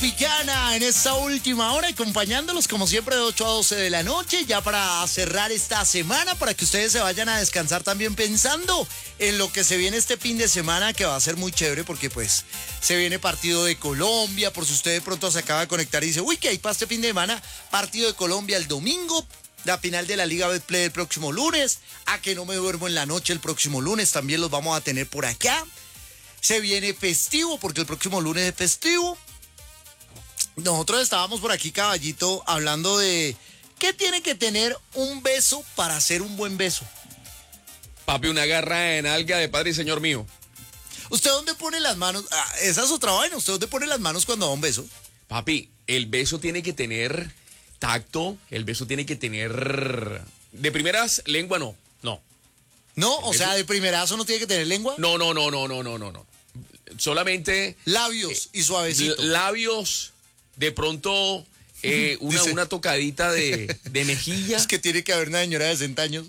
Tropicana en esta última hora, acompañándolos como siempre de 8 a 12 de la noche, ya para cerrar esta semana, para que ustedes se vayan a descansar también pensando en lo que se viene este fin de semana, que va a ser muy chévere porque pues se viene partido de Colombia, por si usted de pronto se acaba de conectar y dice, uy, ¿qué hay para este fin de semana? Partido de Colombia el domingo, la final de la Liga Betplay el próximo lunes, a que no me duermo en la noche el próximo lunes, también los vamos a tener por acá. Se viene festivo, porque el próximo lunes es festivo. Nosotros estábamos por aquí, caballito, hablando de qué tiene que tener un beso para ser un buen beso. Papi, una garra en alga de padre y señor mío. ¿Usted dónde pone las manos? Esa es otra vaina. ¿Usted dónde pone las manos cuando da un beso? Papi, el beso tiene que tener tacto, el beso tiene que tener... De primeras, lengua no. No, o sea, de primerazo no tiene que tener lengua. No. Solamente... Labios y suavecito. Labios, de pronto una tocadita de mejilla. Es que tiene que haber una señora de 60 años.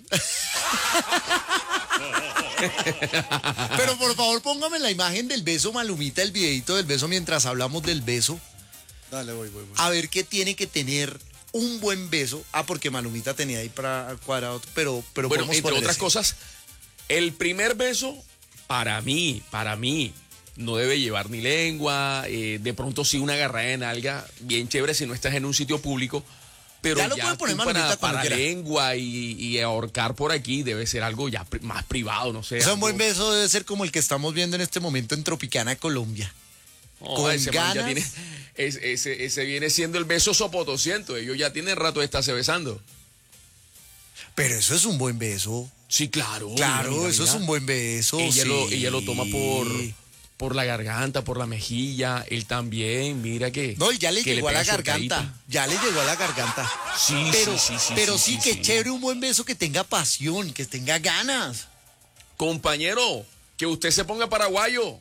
Pero por favor, póngame la imagen del beso, Malumita, el videito del beso mientras hablamos del beso. Dale, voy. A ver qué tiene que tener un buen beso. Porque Malumita tenía ahí para cuadrado, pero bueno, entre otras cosas, el primer beso, para mí, no debe llevar ni lengua, de pronto sí una agarrada en nalga, bien chévere si no estás en un sitio público, pero ya lo puede poner para lengua y ahorcar por aquí debe ser algo ya más privado, no sé. O sea, un buen beso debe ser como el que estamos viendo en este momento en Tropicana, Colombia. Con ese ganas. Ya tiene, ese viene siendo el beso sopotosiento, ellos ya tienen rato de estarse besando. Pero eso es un buen beso. Sí, claro. Claro, eso es un buen beso. Ella lo toma por la garganta, por la mejilla, él también, mira que... No, ya le llegó a la garganta. garganta. Ya le llegó a la garganta. Sí, pero sí, qué chévere un buen beso que tenga pasión, que tenga ganas. Compañero, que usted se ponga paraguayo.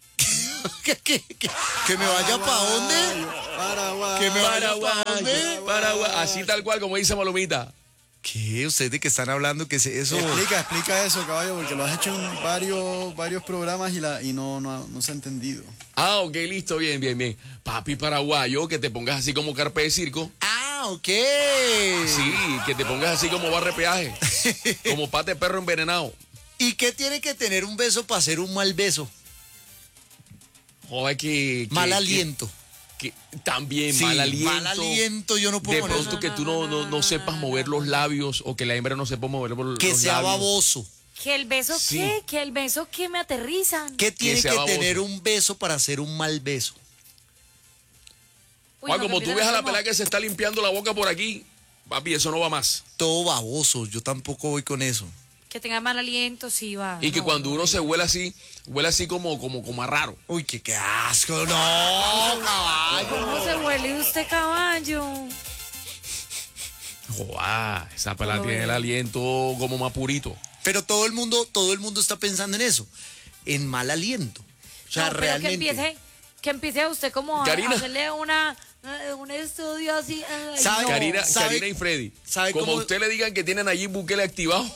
¿Que me vaya para dónde? Paraguay. ¿Que me vaya para dónde? Paraguay, así tal cual como dice Malumita. ¿Qué? ¿Ustedes de qué están hablando? ¿Qué es eso? Explica eso, caballo, porque lo has hecho en varios programas y no se ha entendido. Ah, ok, listo, bien. Papi paraguayo, que te pongas así como carpe de circo. Ah, ok. Sí, que te pongas así como barre peaje. Como pate perro envenenado. ¿Y qué tiene que tener un beso para ser un mal beso? Joder, mal aliento. Que también sí, mal aliento. Mal aliento, yo no puedo. De pronto que tú no sepas mover los labios o que la hembra no sepa mover los labios. Que sea baboso. ¿Que el beso sí. qué? ¿Que el beso qué me aterrizan? ¿Qué tiene que baboso. tener un beso para ser un mal beso? Uy, Juan, no, como que tú mira, ves a la como- pelada que se está limpiando la boca por aquí, papi, eso no va más. Todo baboso, yo tampoco voy con eso. Que tenga mal aliento, sí va. Y que no, cuando no. uno se huele así como a raro. Uy, qué asco, no, caballo. ¿Cómo se huele usted, caballo? Joder, esa pelada No, tiene el aliento como más purito. Pero todo el mundo está pensando en eso, en mal aliento. O sea, No, pero realmente. que empiece usted como a Karina. hacerle un estudio así. Ay, ¿Sabe? no. Karina y Freddy, ¿sabe como cómo- a usted le digan que tienen allí Bukele activado.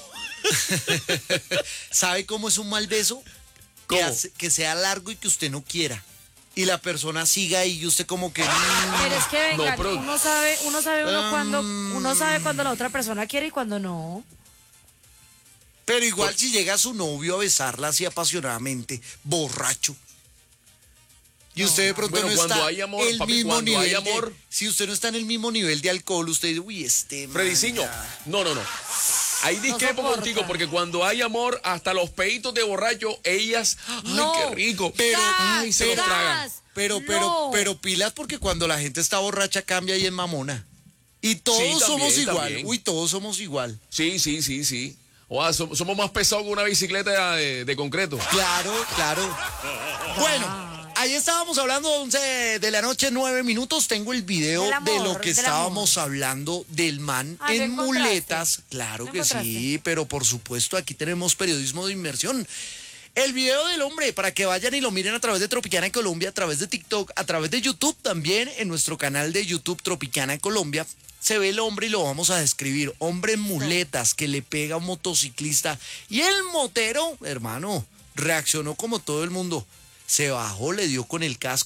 ¿Sabe cómo es un mal beso? ¿Cómo? Que sea largo y que usted no quiera. Y la persona siga y usted como que... Pero es que venga, No, pero- uno sabe cuando la otra persona quiere y cuando no. Pero igual si llega su novio a besarla así apasionadamente, borracho. Y usted de pronto Bueno, no cuando está hay amor, el papi, mismo cuando nivel hay amor- de, si usted no está en el mismo nivel de alcohol, usted dice, uy, Frediciño, ya. no. Ahí discrepo soporta. contigo porque cuando hay amor, hasta los peitos de borracho, ellas, ay, No. qué rico. Pero- ay, se los ¡Gas! tragan. Pero pilas porque cuando la gente está borracha cambia y es mamona. Y todos Sí, también, somos igual. también. Uy, todos somos igual. Sí. Somos más pesados que una bicicleta de concreto. Claro. Bueno, ahí estábamos hablando 11 de la noche, 9 minutos. Tengo el video Del amor, de lo que del estábamos hablando del man Ah, ¿lo en encontraste? muletas. Claro ¿Lo que sí, encontraste? pero por supuesto aquí tenemos periodismo de inmersión. El video del hombre, para que vayan y lo miren a través de Tropicana en Colombia, a través de TikTok, a través de YouTube también, en nuestro canal de YouTube Tropicana en Colombia. Se ve el hombre y lo vamos a describir. Hombre en muletas que le pega a un motociclista. Y el motero, hermano, reaccionó como todo el mundo. Se bajó, le dio con el casco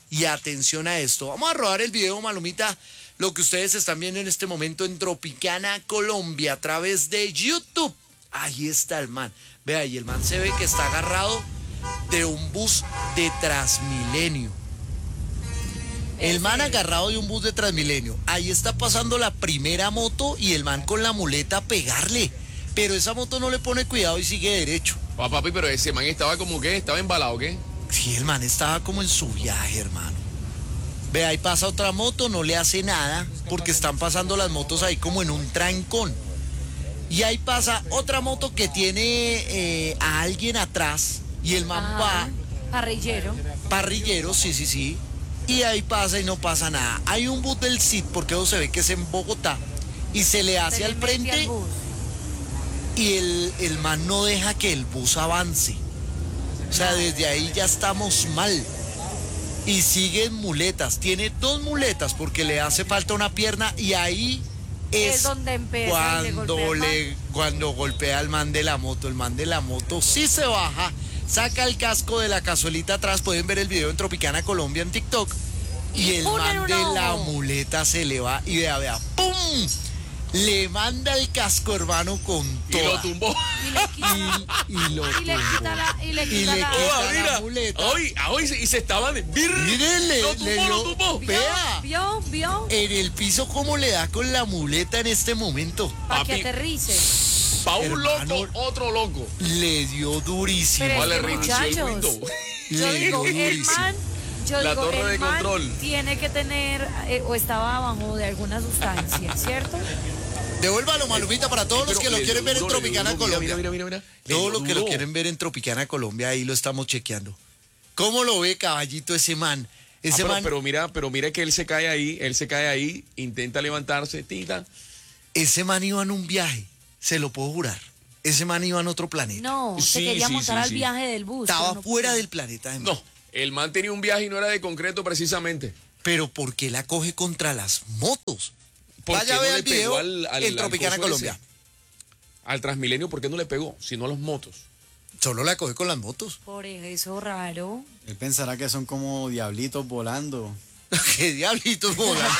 Y atención a esto. Vamos a rodar el video, Malumita, lo que ustedes están viendo en este momento en Tropicana, Colombia, a través de YouTube. Ahí está el man. Vea, y el man se ve que está agarrado de un bus de Transmilenio. El man agarrado de un bus de Transmilenio. Ahí está pasando la primera moto y el man con la muleta a pegarle. Pero esa moto no le pone cuidado y sigue derecho. Papi, pero ese man estaba como que, estaba embalado, ¿qué? Sí, el man estaba como en su viaje, hermano. Ve, ahí pasa otra moto, no le hace nada, porque están pasando las motos ahí como en un trancón. Y ahí pasa otra moto que tiene a alguien atrás y el man va, Parrillero. parrillero, sí. Y ahí pasa y no pasa nada. Hay un bus del CID, porque eso se ve que es en Bogotá, y se le hace al frente y el man no deja que el bus avance. O sea, desde ahí ya estamos mal. Y siguen muletas. Tiene 2 muletas porque le hace falta una pierna y ahí es donde empieza y le golpea cuando golpea al man de la moto. El man de la moto sí se baja, saca el casco de la cazuelita atrás. Pueden ver el video en Tropicana Colombia en TikTok. Y el man de la muleta se le va y vea, ¡pum! Le manda el casco, hermano, con todo. Y lo tumbó. Y le quita la muleta. Y se estaban. Mírenle, Lo tumbó. Vea. ¿Vio? En el piso, ¿cómo le da con la muleta en este momento? Para que Papi. aterrice. Pa' un Hermano. loco, otro loco. Le dio durísimo. Pero Vale, es que, reinició el muchachos, Windows. Yo Le digo, dio el durísimo. man, La torre de el man control. tiene que tener, o estaba abajo de alguna sustancia, ¿cierto? Devuélvalo, Malumita, para todos los que lo Le quieren dio ver en duro, le dio Tropicana duro. Colombia. Mira. Todos los que lo quieren ver en Tropicana Colombia, ahí lo estamos chequeando. ¿Cómo lo ve, caballito, ese man? Ese man, Pero mira que él se cae ahí, intenta levantarse, tita. ese man iba en un viaje, se lo puedo jurar. Ese man iba en otro planeta. No, se Sí, quería sí, montar sí, al sí. viaje del bus. Estaba pero no fuera pudo. del planeta. No, el man tenía un viaje y no era de concreto precisamente. Pero ¿por qué la coge contra las motos? ¿Por Vaya qué a ver no el le pegó video al en Tropicana coso Colombia. ese? Al Transmilenio, ¿por qué no le pegó? Si no a los motos. Solo la coge con las motos. Por eso raro. Él pensará que son como diablitos volando. ¿Qué diablitos volando?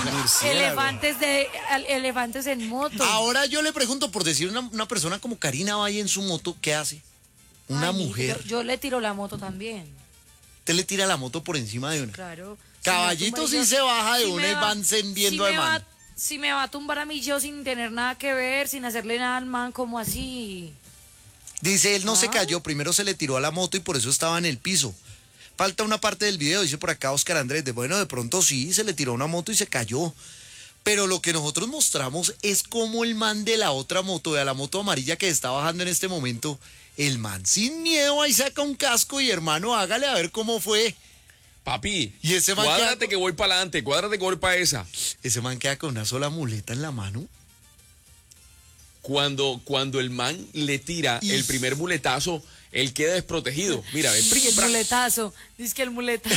Elefantes en moto. Ahora yo le pregunto, por decir una persona como Karina va ahí en su moto, ¿qué hace? Una Ay, mujer. Yo le tiro la moto también. Usted le tira la moto por encima de una. Claro. Caballito sí se baja de una y va encendiendo al man. Si me va a tumbar a mí yo sin tener nada que ver, sin hacerle nada al man, ¿cómo así? Dice, él no se cayó, primero se le tiró a la moto y por eso estaba en el piso. Falta una parte del video, dice por acá Oscar Andrés, bueno, de pronto sí, se le tiró una moto y se cayó. Pero lo que nosotros mostramos es cómo el man de la otra moto, de la moto amarilla que está bajando en este momento, el man sin miedo ahí saca un casco y hermano, hágale a ver cómo fue. Papi, Y ese man cuádrate queda- que voy para adelante, cuádrate que voy para esa. Ese man queda con una sola muleta en la mano. Cuando el man le tira Y- el primer muletazo, él queda desprotegido. Mira, ve, El muletazo. Dice que el muletazo.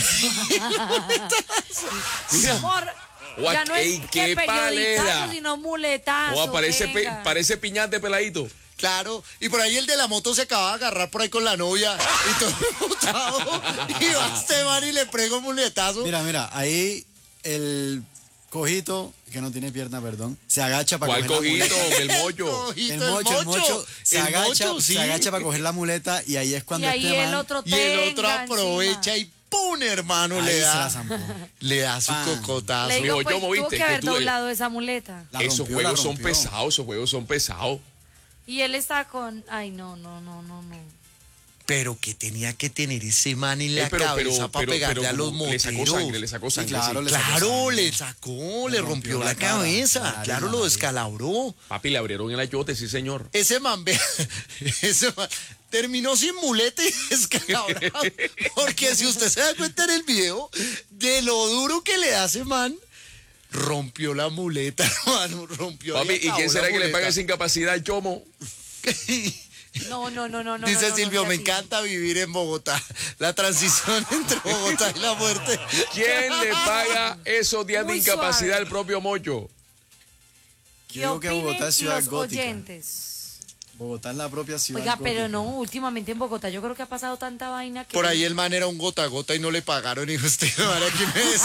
Mira. Amor, Guau, ya no ey, es qué que periodicazo, palera. sino muletazo. Oa, parece, venga. parece piñate peladito. Claro, y por ahí el de la moto se acaba de agarrar por ahí con la novia y todo emputado. Y va este man y le prego un muletazo. Mira, ahí el cojito, que no tiene pierna, perdón, se agacha para ¿Cuál coger la cojito? muleta. El mollo. Cojito, El mocho se El agacha, mocho, sí. se agacha para coger la muleta y ahí es Y cuando ahí este el man otro Y el otro tenga aprovecha encima. y ¡pum! Hermano, ahí le se la da. zampó. Le da su Pan. cocotazo. Le digo, Mijo, pues, yo, tuvo ¿viste? que Que haber tú- doblado esa muleta. La Esos rompió, juegos la son rompió. pesados, esos juegos son pesados. Y él está con... Ay, no. Pero que tenía que tener ese man en la Pero- cabeza para pegarle a los como moteros. le sacó sangre. claro, sí. le sacó Claro, sangre. le sacó, le rompió la cara, cabeza. la nariz, Claro, la lo nariz. descalabró. Papi, le abrieron el ayote, sí, señor. Ese man, vea, ese man terminó sin muleta y descalabrado. Porque si usted se da cuenta en el video, de lo duro que le da ese man, rompió la muleta, hermano, rompió. Papi, ¿y acabó quién la será que le muleta. paga esa incapacidad al chomo? No. Dice no, Silvio, no, me así. encanta vivir en Bogotá. La transición entre Bogotá y la muerte. ¿Quién le paga esos días de Muy incapacidad suave. al propio mocho? ¿Qué Yo digo que opinen Bogotá es ciudad los gótica. oyentes? Bogotá es la propia ciudad. Oiga, pero gótica. no, últimamente en Bogotá yo creo que ha pasado tanta vaina que... Por ahí el man era un gota a gota y no le pagaron. Y dijo, este man aquí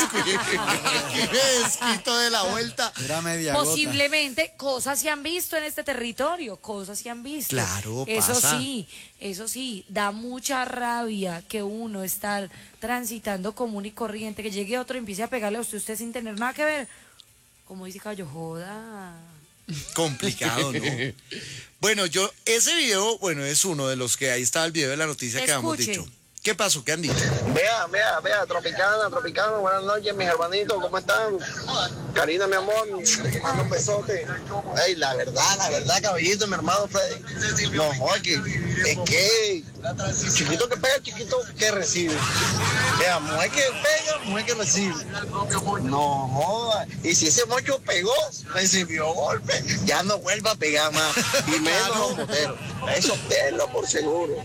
me desquito de la vuelta. Era media gota. Posiblemente cosas se han visto en este territorio, cosas se han visto. Claro, eso pasa. eso sí, da mucha rabia que uno estar transitando común y corriente, que llegue otro y empiece a pegarle a usted sin tener nada que ver. Como dice Cayo, joda. Complicado, ¿no? Bueno, ese video, bueno, es uno de los que ahí está el video de la noticia que habíamos Escuche. dicho. ¿Qué pasó? ¿Qué han dicho? Vea, Tropicano, buenas noches, mis hermanitos, ¿cómo están? Karina, mi amor, mando un besote. Ey, la verdad, caballito, mi hermano Freddy. No, oye, es que chiquito que pega, chiquito que recibe. Vea, mujer que pega, mujer que recibe. No joda. Y si ese mocho pegó, recibió golpe, ya no vuelva a pegar más. Y menos los moteros. Eso tenlo por seguro.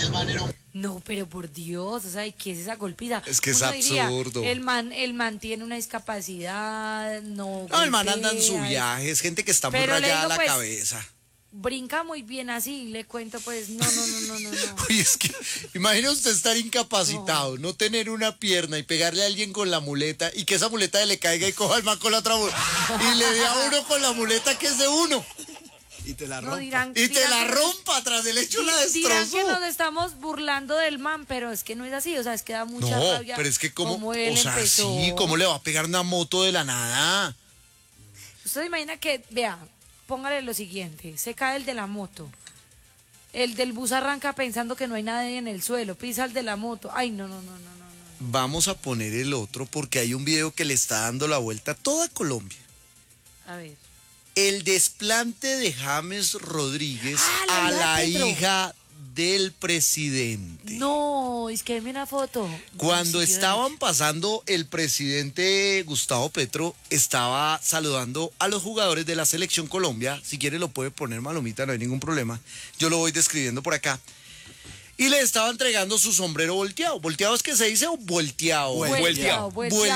No, pero por Dios, o sea, ¿qué es esa golpiza? Es que es Uno diría, absurdo. el man tiene una discapacidad, no. No, el man anda en su golpea, viaje. Es gente que está muy Pero le rayada digo, la pues, cabeza. Brinca muy bien así, le cuento, pues, no. Oye, es que imagina usted estar incapacitado, no tener una pierna y pegarle a alguien con la muleta y que esa muleta le caiga y coja al man con la otra muleta y le dé a uno con la muleta que es de uno Y te la No rompa. dirán. y te dirán la que- rompa tras del hecho la Dirán que destrozó. nos estamos burlando del man, pero es que no es así, o sea, es que da mucha No, rabia. pero es que como, él o sea, empezó. sí, ¿cómo le va a pegar una moto de la nada? Usted se imagina que, vea, póngale lo siguiente, se cae el de la moto. El del bus arranca pensando que no hay nadie en el suelo, pisa el de la moto. Ay, no. Vamos a poner el otro porque hay un video que le está dando la vuelta a toda Colombia. A ver. El desplante de James Rodríguez Ah, a la la hija de Petro. hija del presidente. No, es que deme una foto. Cuando Sí, estaban pasando, el presidente Gustavo Petro estaba saludando a los jugadores de la selección Colombia. Si quiere lo puede poner, Malomita, no hay ningún problema. Yo lo voy describiendo por acá. Y le estaba entregando su sombrero volteado. ¿Volteado es que se dice o volteado? Vuelteado.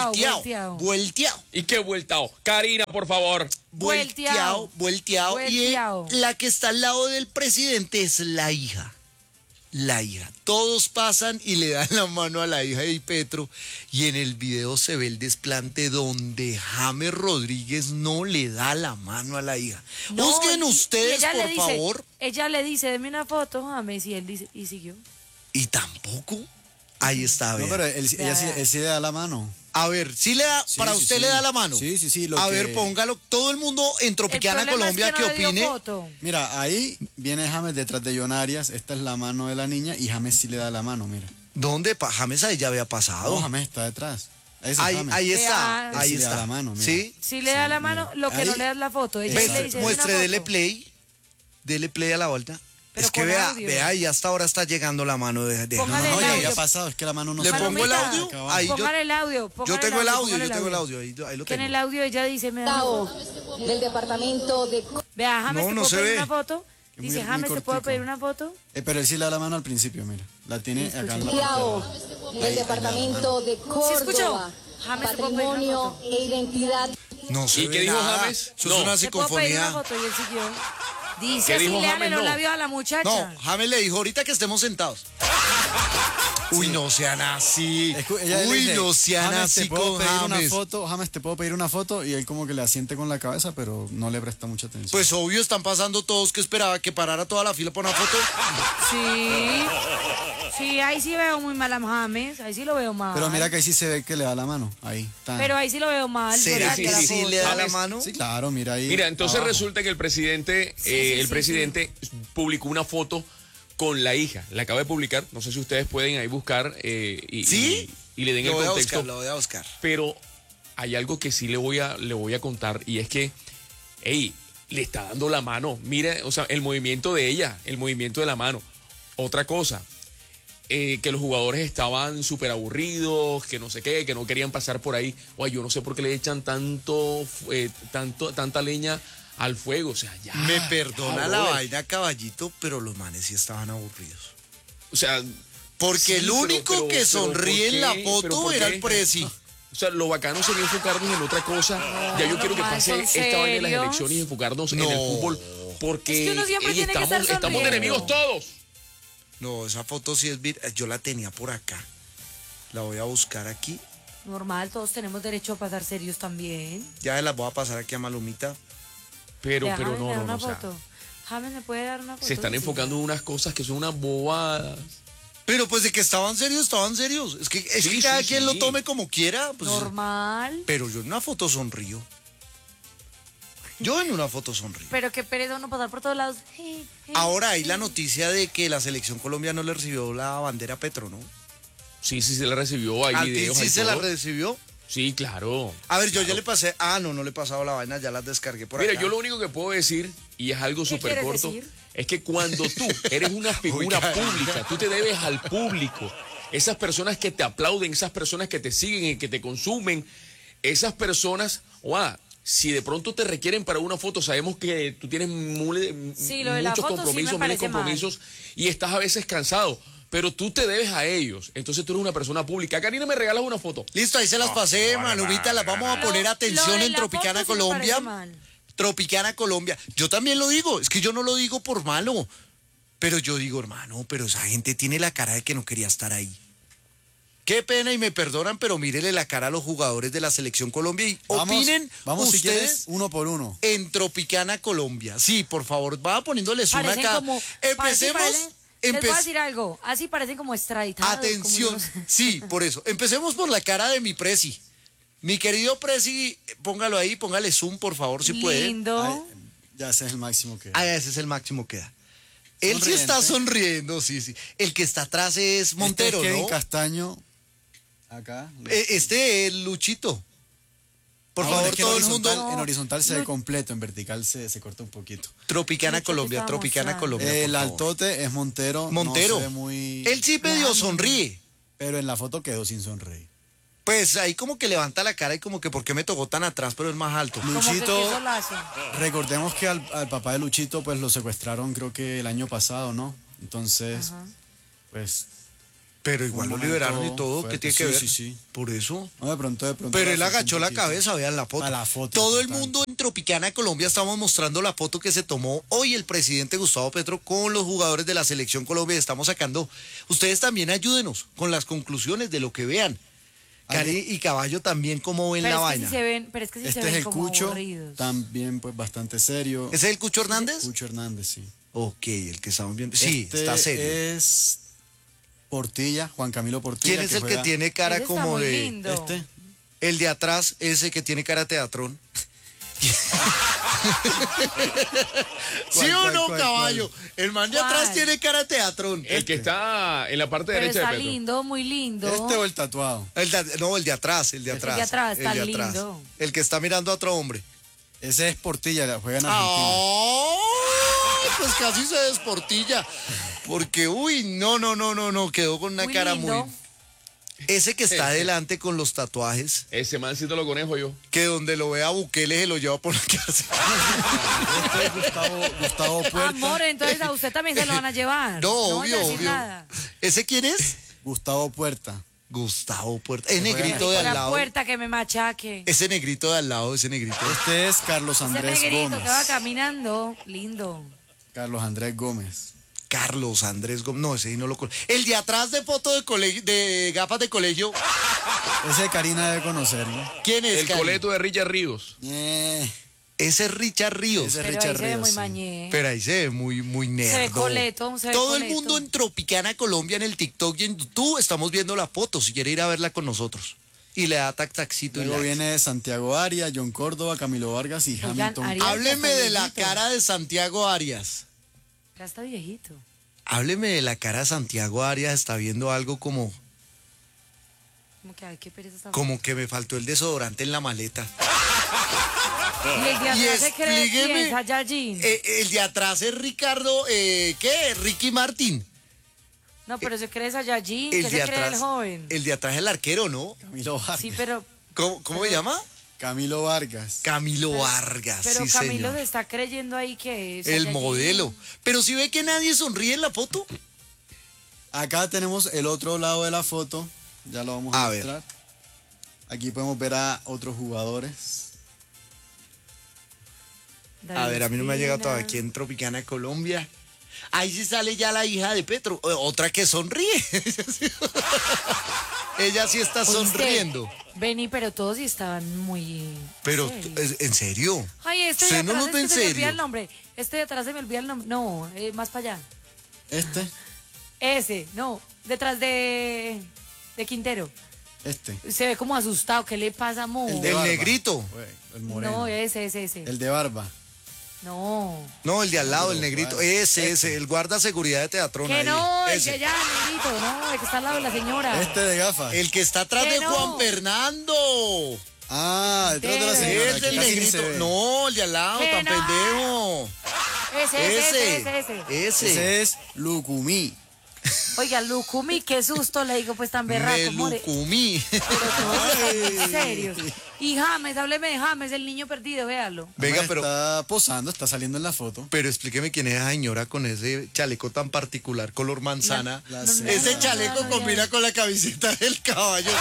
Volteado. ¿Y qué vueltao? Karina, por favor. Volteado. Volteado. Y la que está al lado del presidente es la hija. La hija. Todos pasan y le dan la mano a la hija de Petro. Y en el video se ve el desplante donde James Rodríguez no le da la mano a la hija. No, Busquen y ustedes, ella le por dice- favor. Ella le dice, deme una foto, James, y él dice, y siguió. Y tampoco. Ahí está, No, vea. pero él sí le da la mano. A ver, ¿sí le da, Sí, para sí, usted sí. le da la mano? Sí, lo A que- ver, póngalo. Todo el mundo en Tropicana El problema Colombia es que que no le dio opine. foto. Mira, ahí viene James detrás de John Arias. Esta es la mano de la niña y James sí le da la mano, mira. ¿Dónde? James ahí ya había pasado. No, James está detrás. Ese es Ahí, James. ahí está, Vea. ahí Sí le da está. la mano, mira. ¿Sí? Si le da la mano, lo que no Ahí- le da es la foto. Ella Ves, le dice, "Deme una Muestre, foto". dele play a la vuelta. Pero Es que con vea, audio. vea, y hasta ahora está llegando la mano de Póngale No, el ya audio. había pasado, es que la mano no ¿Le se pongo el Palomita. audio? Acabamos. Ahí Póngale el audio. yo póngale tengo el audio, póngale yo tengo el audio, ahí lo Que en tengo. el audio ella dice, me da una foto. Gustavo, del departamento de... Vea, James, No, ¿te no puedo se pedir ve. una foto? Es Dice, muy James, ¿te puedo cortico. pedir una foto? Pero él sí le da la mano al principio, mira. La tiene acá en la Santiago, parte del departamento de escuchó? Córdoba, James, ¿te puedo pedir una patrimonio foto? e identidad. No se ¿Y ve qué dijo nada. James? Eso No. es una ¿Te puedo pedir una psicofonía. foto? Y él siguió. Dice ¿Qué así, dijo léale James? los No. labios a la muchacha. No, James le dijo ahorita que estemos sentados. Uy, no sean así. Ella le Uy, dice, no sean James, así ¿te puedo con pedir una James. foto? James, ¿te puedo pedir una foto? Y él como que le asiente con la cabeza, pero no le presta mucha atención. Pues obvio, están pasando todos que esperaba que parara toda la fila por una foto. Sí. Sí, ahí sí veo muy mal a James. Ahí sí lo veo mal. Pero mira que ahí sí se ve que le da la mano. Ahí está. Pero ahí sí lo veo mal. ¿Será sí, que sí, sí sí. le da la James, mano? Sí, claro, mira ahí. Mira, entonces abajo. resulta que el presidente, sí, presidente publicó una foto con la hija. La acaba de publicar. No sé si ustedes pueden ahí buscar ¿Sí? y le den el Lo voy a contexto. buscar, lo voy a buscar. Pero hay algo que sí le voy a contar y es que, hey, le está dando la mano. Mira, o sea, el movimiento de ella, el movimiento de la mano. Otra cosa, que los jugadores estaban súper aburridos, que no sé qué, que no querían pasar por ahí. Oye, yo no sé por qué le echan tanta leña al fuego. O sea, ya. Me perdona ya, la brother. vaina, caballito, pero los manes sí estaban aburridos. O sea, Porque sí, el único que sonríe en la ¿por foto qué? era el presi. O sea, lo bacano sería enfocarnos en otra cosa. Ya yo quiero que no, pase ¿en esta vaina de las serio? elecciones y enfocarnos en No. el fútbol. porque Es que uno siempre tiene que estar estamos de sonriendo. enemigos todos. No, esa foto sí es yo la tenía por acá. La voy a buscar aquí. Normal, todos tenemos derecho a pasar serios también. Ya se las voy a pasar aquí a Malumita. Pero Ya, James, me da no, una o sea, foto. James, ¿me puede dar una foto? se están Sí. enfocando en unas cosas que son unas bobadas. Pero pues de que estaban serios, estaban serios. Es que Sí, cada sí, quien sí. lo tome como quiera. Pues, Normal. pero yo en una foto sonrío. Yo en una foto sonrío. Pero qué pereza uno pasar por todos lados. Ahora hay la noticia de que la selección Colombia no le recibió la bandera a Petro, ¿no? Sí, se la recibió, hay ¿A ti videos. sí hay se la todo. recibió? Sí, claro. A ver, yo ya le pasé. Ah, no le he pasado la vaina, ya las descargué por Mira, acá. yo lo único que puedo decir, y es algo ¿Qué súper quieres corto, decir? es que cuando tú eres una figura Oiga. pública, tú te debes al público. Esas personas que te aplauden, esas personas que te siguen y que te consumen, esas personas, si de pronto te requieren para una foto, sabemos que tú tienes Sí, lo de la muchos foto sí me compromisos, miles de parece mal. compromisos y estás a veces cansado, pero tú te debes a ellos. Entonces tú eres una persona pública. Karina, ¿me regalas una foto? Listo, ahí se las pasé, Malumita, las vamos a poner atención de en la Tropicana foto sí me Colombia. parece mal. Tropicana Colombia. Yo también lo digo, es que yo no lo digo por malo. Pero yo digo, hermano, pero esa gente tiene la cara de que no quería estar ahí. Qué pena y me perdonan, pero mírele la cara a los jugadores de la Selección Colombia y opinen Vamos si quieres, ustedes uno por uno. en Tropicana Colombia. Sí, por favor, va poniéndoles una Parecen acá. como... Empecemos. les voy a decir algo. Así parecen como extraditados. Atención, como unos- sí, por eso. Empecemos por la cara de mi Prezi. Mi querido Prezi, póngalo ahí, póngale zoom, por favor, si puede. Lindo. Ay, ya ese es el máximo que. Ah, ese es el máximo que da. Él sí está sonriendo, sí, sí. El que está atrás es Montero, este es Kevin ¿no? Castaño. Acá. Este es Luchito. Por Ah, favor, es que todo en el mundo. horizontal- En horizontal se ve Lu- completo, en vertical se corta un poquito. Tropicana Lucho, Colombia, te Tropicana estaba Colombia. El por favor. altote es Montero. Montero. No se ve muy. Él sí medio sonríe. Pero en la foto quedó sin sonreír. Pues ahí como que levanta la cara y como que ¿por qué me tocó tan atrás? Pero es más alto. Como que Luchito, qué solazo. recordemos que al papá de Luchito pues lo secuestraron creo que el año pasado, ¿no? Entonces, pues, Pero igual un lo liberaron y momento todo. ¿Qué fuerte. tiene que ver? Sí, sí, sí. Por eso. no, de pronto. Pero la él agachó afectó la un poquito. cabeza, vean la foto. A la foto, Todo el total. mundo en Tropicana Colombia estamos mostrando la foto que se tomó hoy el presidente Gustavo Petro con los jugadores de la Selección Colombia. Estamos sacando. Ustedes también ayúdenos con las conclusiones de lo que vean. Cari y Caballo también cómo ven Pero la es que vaina. sí se ven, pero es que sí Este se es ven el como Cucho, aburridos. también pues bastante serio. ¿Ese es el Cucho Hernández? Cucho Hernández, sí. Ok, el que estamos viendo. Sí, Este está serio. es Portilla, Juan Camilo Portilla. ¿Quién es el que juega- tiene cara Ese está como muy de... lindo. Este. El de atrás, ese que tiene cara de teatrón. ¿Sí o ¿Cuál, no, cuál, Caballo? El man de ¿Cuál? atrás tiene cara de teatrón. El que está en la parte Pero derecha está de Petro. lindo, muy lindo. Este o el tatuado. No, el de atrás, el de atrás. de atrás, el está de atrás. lindo. El que está mirando a otro hombre. Ese es Portilla, juega en Argentina. ¡Ay! Pues casi se desportilla. Porque, uy, no, quedó con una Muy cara lindo. muy... Ese que está adelante con los tatuajes, Ese mancito lo conejo yo. que donde lo vea Bukele se lo lleva por la casa. Este es Gustavo Puerta. Amor, entonces a usted también se lo van a llevar. No, vaya a obvio, decir obvio. nada. ¿Ese quién es? Gustavo Puerta. Gustavo Puerta. Es juega negrito Por de al la lado. puerta que me machaque. Ese negrito de al lado, ese negrito. Este es Carlos Ese Andrés negrito Gómez. que va caminando, lindo. Carlos Andrés Gómez. Carlos Andrés Gómez. No, ese sí no lo conozco. El de atrás de foto de colegio, de gafas de colegio. Ese Karina debe conocerlo. ¿Quién es? El Cari? coleto de Richard Ríos. Ese es Richard Ríos. Ese es Pero Richard ahí se ve Ríos, muy sí. mañé. Pero ahí se ve muy nerdo. Se ve coleto, se ve Todo el coleto. mundo en Tropicana Colombia, en el TikTok y en YouTube, estamos viendo la foto. Si quiere ir a verla con nosotros. Y le da taxito. Luego viene Santiago Arias, John Córdoba, Camilo Vargas y Oigan, Hamilton. Arias- Hábleme Ya está de la viejito. cara de Santiago Arias. Ya está viejito. Hábleme de la cara de Santiago Arias. Está viendo algo como Como que, ay, qué pereza esta que me faltó el desodorante en la maleta. Y el de Y atrás se cree explíqueme, quién, Saiyajin. El de atrás es Ricardo, ¿qué? Ricky Martin. No, pero se cree Saiyajin, El que de se cree el atrás, joven. el de atrás es el arquero, ¿no? Camilo Vargas. Sí, pero ¿Cómo se llama? Camilo Vargas. Camilo Vargas, pero sí, Camilo señor. se está creyendo ahí que es El Saiyajin. modelo. Pero si ve que nadie sonríe en la foto. Acá tenemos el otro lado de la foto. Ya lo vamos a A ver. mostrar. Aquí podemos ver a otros jugadores. A ver, a mí no me ha llegado todavía Ospina. aquí en Tropicana, Colombia. Ahí sí sale ya la hija de Petro, otra que sonríe. Ella sí está Oíste, sonriendo. Vení, pero todos sí estaban muy. Pero, serios. ¿en serio? Ay, este de ¿Usted no atrás los ve es en que se me olvida serio? el nombre. Este de atrás se me olvida el nombre. No, más para allá. Este, Ese, no, detrás de Quintero. este. Se ve como asustado. ¿Qué le pasa, mo? El de El barba. negrito. Güey, el moreno. No, ese. El de barba. No. No, el de al lado, el negrito. ¿cuál? Ese, el guarda seguridad de Teatrona. Que ahí. no, el Ese. que ya, negrito, no, el que está al lado de la señora. Este de gafas. El que está atrás Que de no. Juan Fernando. Ah, detrás de la Ese. señora. Es aquí el casi ni negrito. se ve. No, el de al lado, Que tan no. pendejo. Ese. Ese es Lucumí. Oiga, Lucumi, qué susto, le digo, pues tan berraco, Me more. lucumí. Pero todos están muy serios. Y James, hábleme de James, el niño perdido, véalo. Venga, Además, pero, está posando, está saliendo en la foto. pero explíqueme quién es esa señora con ese chaleco tan particular, color manzana. La No, señora. Ese no, chaleco no, combina ya. con la camiseta del caballo.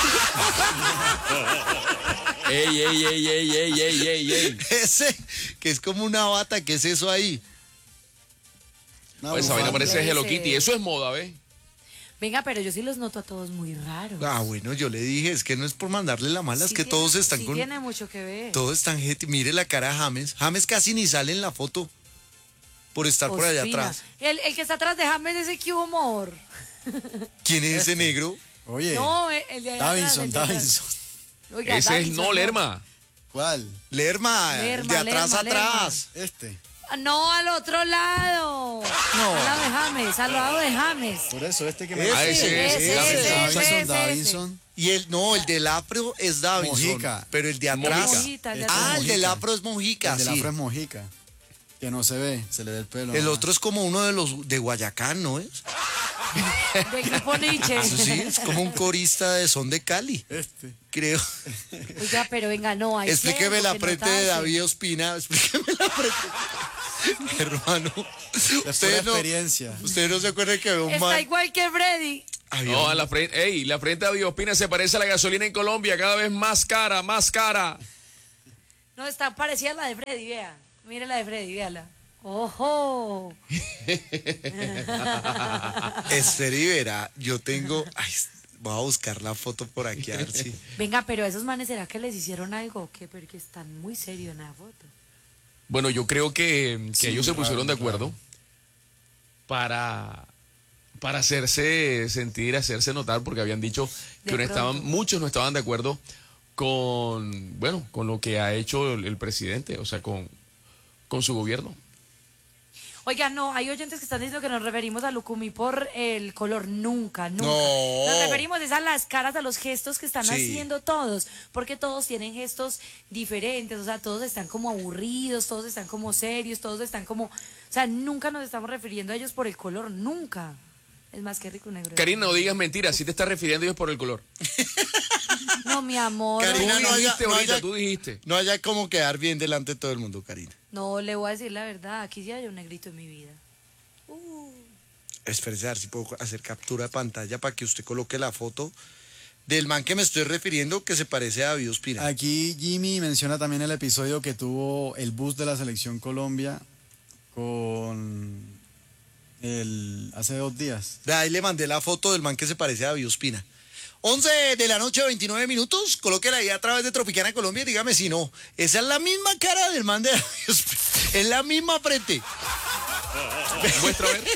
Ey. Ese, que es como una bata, ¿qué es eso ahí? Una Pues esa vaina bufanda. parece Hello Ese. Kitty. Eso es moda, ¿ves? Venga, pero yo sí los noto a todos muy raros. Ah, bueno, yo le dije, es que no es por mandarle la mala, es Sí que tiene- todos están sí con... tiene mucho que ver. Todos están, mire la cara de James. James casi ni sale en la foto por estar por allá Ospina. atrás. El que está atrás de James es ese que hubo humor. ¿Quién es ese negro? Oye, No, el de allá atrás, el de atrás. Davinson. Oiga, Ese es Davinson, no, Lerma. ¿Cuál? Lerma, el de atrás Lerma. atrás. Este. No, al otro lado. No. Al lado de James, al lado de James. Por eso, este que Ese, Ah, ese. Davinson. Y el, no, el del afro es Davinson. Mojica. Pero el de atrás. Mojica, el de Este atrás. Ah, el del Mojica. afro es Mojica, El del sí. afro es Mojica. Que no se ve, se le ve el pelo. El nomás. otro es como uno de los de Guayacán, ¿no es? De grupo Nietzsche. Eso sí, es como un corista de son de Cali, Este. creo. Oiga, pero venga, no, hay Explíqueme algo la que frente de notarse. David Ospina. Explíqueme la frente. Hermano. Es pura experiencia. Usted no se acuerda que veo un Está man. igual que Freddy. Había No, un- la frente de Biospina se parece a la gasolina en Colombia, cada vez más cara, más cara. No, está parecida a la de Freddy, vea. Mire la de Freddy, véala. ¡Ojo! Esther Rivera, yo tengo. Ay, voy a buscar la foto por aquí a ver si. Venga, pero a esos manes, ¿será que les hicieron algo? ¿Qué? Porque están muy serios en la foto. Bueno, yo creo que Sí, ellos se raro, pusieron de raro. acuerdo para hacerse sentir, hacerse notar, porque habían dicho que De pronto. muchos no estaban de acuerdo con, bueno, con lo que ha hecho el presidente, o sea, con su gobierno. Oiga, no, hay oyentes que están diciendo que nos referimos a Lucumí por el color. Nunca. No. Nos referimos es a las caras, a los gestos que están Sí. haciendo todos, porque todos tienen gestos diferentes, o sea, todos están como aburridos, todos están como serios, todos están como... O sea, nunca nos estamos refiriendo a ellos por el color, nunca. Es más que rico negro. Karina, no digas mentiras, sí te estás refiriendo ellos por el color. No, mi amor. Karina, Tú no haya- dijiste no ahorita, haya- tú dijiste. No haya como quedar bien delante de todo el mundo, Karina. No, le voy a decir la verdad, aquí sí hay un negrito en mi vida. Espérese a ver si puedo hacer captura de pantalla para que usted coloque la foto del man que me estoy refiriendo que se parece a David Ospina. Aquí Jimmy menciona también el episodio que tuvo el bus de la selección Colombia con hace 2 días. De ahí le mandé la foto del man que se parece a David Ospina. 11 de la noche, 29 minutos. Colóquela ahí a través de Tropicana Colombia y dígame si no. Esa es la misma cara del man de David Ospina. Es la misma frente. Muestra a ver.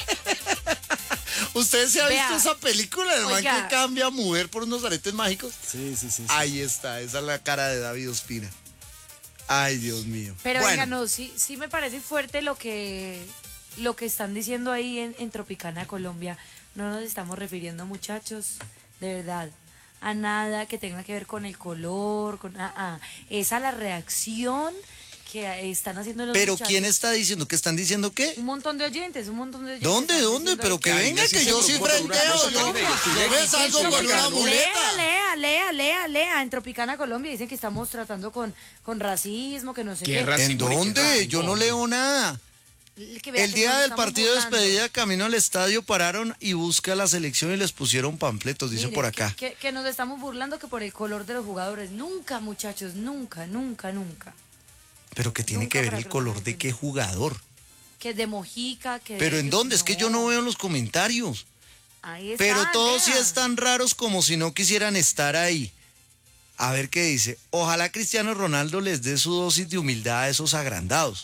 ¿Usted se ha Vea. visto esa película del man Oiga. que cambia a mujer por unos aretes mágicos? Sí, sí, sí. sí. Ahí está, esa es la cara de David Ospina. Ay, Dios mío. Pero Bueno, venga, no, sí me parece fuerte lo que están diciendo ahí en Tropicana, Colombia. No nos estamos refiriendo, muchachos, de verdad, a nada que tenga que ver con el color, es a la reacción que están haciendo los pero muchachos. ¿quién está diciendo? ¿Qué están diciendo qué? Un montón de oyentes, un montón de oyentes. ¿Dónde? están ¿Dónde? diciendo Pero ahí que Karina venga, sí que se yo sí preocupa por una frenteo. cosa, Yo, Karina, yo estoy yo aquí, me salgo sí, con porque una no- muleta. Lea. En Tropicana, Colombia dicen que estamos tratando con racismo, que no sé ¿Qué qué. racismo? ¿En Ni que dónde? racismo. Yo no leo nada. Que vea El que día nos del estamos partido de burlando. despedida, camino al estadio, pararon y busca la selección y les pusieron panfletos, dice Mire, por acá. Que nos estamos burlando que por el color de los jugadores. Nunca, muchachos, nunca. Pero que tiene Nunca que ver para el color de preguntar. qué jugador. Que de Mojica, que... Pero ¿en dónde? Es que yo no veo los comentarios. Ahí está, Pero todos sí vea. están raros como si no quisieran estar ahí. A ver qué dice. Ojalá Cristiano Ronaldo les dé su dosis de humildad a esos agrandados.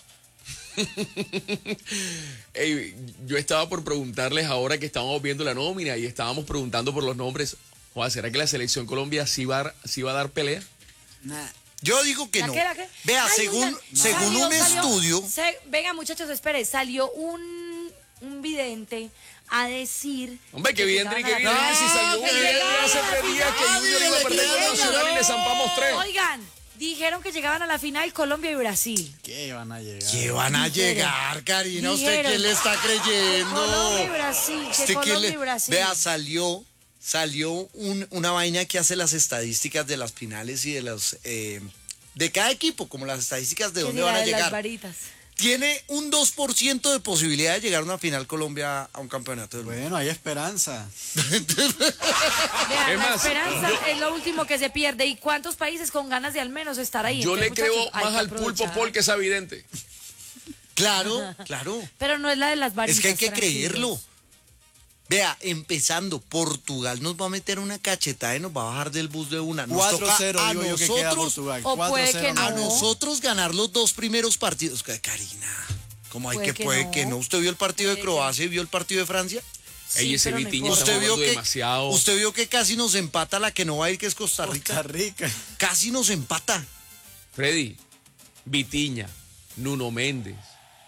Ey, yo estaba por preguntarles ahora que estábamos viendo la nómina y estábamos preguntando por los nombres. Joder, ¿será que la selección Colombia sí va a dar pelea? Nah. Yo digo que ¿La no. qué, la qué? Vea, Ay, según oigan, un estudio... Venga, muchachos, espere. Salió un vidente a decir... Hombre, que bien, llegaban que a bien. la- Si salió un que vidente llegaban hace a la 3 días que final. Junior iba a perder con Nacional y le zampamos 3. Oigan, dijeron que llegaban a la final Colombia y Brasil. ¿Qué van a llegar? ¿Qué van a Dijeron. llegar, Karina? ¿Usted Dijeron. quién le está creyendo? Colombia y Brasil, que ¿Usted quién Colombia le- y Brasil. Vea, salió una vaina que hace las estadísticas de las finales y de los de cada equipo, como las estadísticas de Que dónde diga van a de las llegar. varitas. Tiene un 2% de posibilidad de llegar a una final Colombia a un campeonato del mundo. Bueno, hay esperanza. Vea, Es la más, esperanza es lo último que se pierde. ¿Y cuántos países con ganas de al menos estar ahí? Yo le Entonces, creo muchachos, hay más que al pulpo aprovechar. Paul que es evidente. Claro, claro. Pero no es la de las varitas. Es que hay que tranquilos. creerlo. Vea, empezando, Portugal nos va a meter una cachetada y nos va a bajar del bus de una. Nos toca 4-0 a digo yo que queda nosotros, Portugal. o puede 4-0 que no. a no. nosotros ganar los 2 primeros partidos. Karina, ¿cómo hay Puede que puede no. que no? ¿Usted vio el partido de Puede que Croacia y vio el partido de Francia? Ey, Sí, ese pero no Vitiño importa. está ¿Usted vio jugando que demasiado. usted vio que casi nos empata la que no va a ir, que es Costa Rica? Costa Rica. Casi nos empata. Freddy, Vitiña, Nuno Méndez,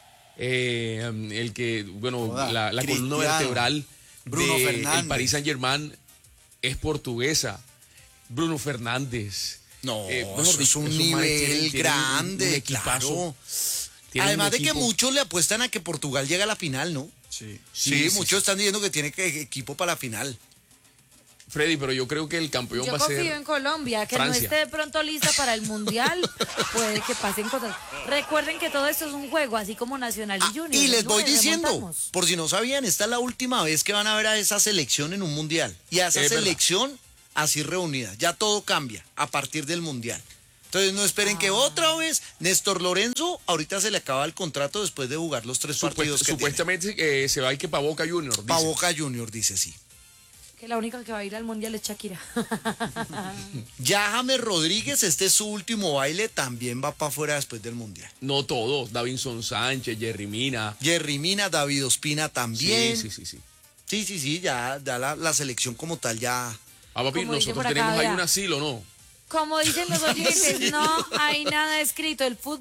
el que, bueno, Joda, la columna Cristiano, vertebral Bruno del Fernández. Paris Saint-Germain es portuguesa. Bruno Fernández. No, mejor eso es dicho, un esos manes nivel tienen un grande, equipazo. claro. Tienen Además un de que equipo- muchos le apuestan a que Portugal llegue a la final, ¿no? Sí. Sí, muchos están diciendo que tiene equipo para la final. Freddy, pero yo creo que el campeón Yo va a confío ser... en Colombia, que Francia. no esté de pronto lista para el Mundial, puede que pasen cosas. Recuerden que todo esto es un juego, así como Nacional y Junior. Y les el voy lunes diciendo, remontamos. por si no sabían, esta es la última vez que van a ver a esa selección en un mundial. Y a esa Es verdad. selección así reunida. Ya todo cambia a partir del mundial. Entonces no esperen que otra vez Néstor Lorenzo ahorita se le acaba el contrato después de jugar los 3 partidos que Supuestamente se va a ir que para Boca Junior. dice. para Boca Junior, dice sí. Que la única que va a ir al Mundial es Shakira. Ya James Rodríguez, este es su último baile, también va para afuera después del mundial. No todos, Davinson Sánchez, Jerry Mina. Jerry Mina, David Ospina también. Sí, sí, sí, sí. Sí, ya la selección como tal ya. Ah, papi, Como dice nosotros por acá, tenemos ahí vea. un asilo, ¿no? Como dicen los oyentes, no hay nada escrito. El fútbol